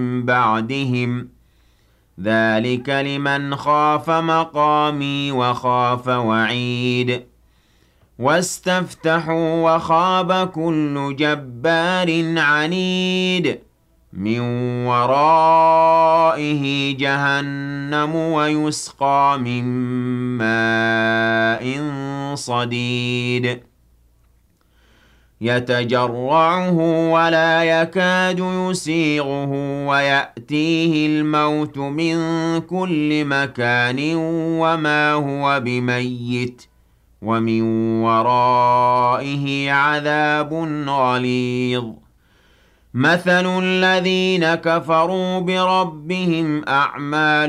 بعدهم ذلك لمن خاف مقامي وخاف وعيد واستفتحوا وخاب كل جبار عنيد من ورائه جهنم ويسقى من ماء صديد يتجرعه ولا يكاد يسيغه ويأتيه الموت من كل مكان وما هو بميت ومن ورائه عذاب غليظ مثل الذين كفروا بربهم أعمال